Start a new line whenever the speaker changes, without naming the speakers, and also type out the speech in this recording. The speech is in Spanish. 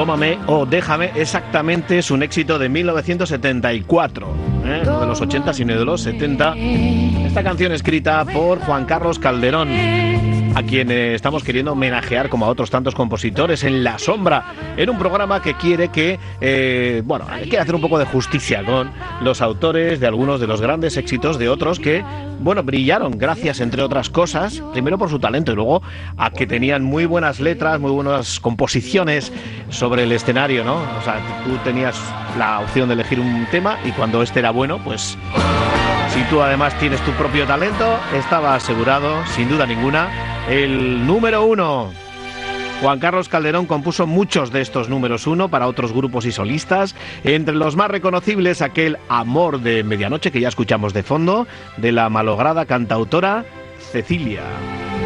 Tómame o Déjame, exactamente es un éxito de 1974, no de los 80 sino de los 70. Esta canción escrita por Juan Carlos Calderón, a quien estamos queriendo homenajear como a otros tantos compositores en La Sombra, en un programa que quiere que, quiere hacer un poco de justicia con los autores de algunos de los grandes éxitos de otros que, brillaron gracias, entre otras cosas, primero por su talento y luego a que tenían muy buenas letras, muy buenas composiciones sobre el escenario, ¿no? O sea, tú tenías la opción de elegir un tema y cuando este era bueno, pues si tú además tienes tu propio talento, estaba asegurado, sin duda ninguna, el número 1. Juan Carlos Calderón compuso muchos de estos números 1 para otros grupos y solistas, entre los más reconocibles aquel Amor de Medianoche que ya escuchamos de fondo, de la malograda cantautora Cecilia.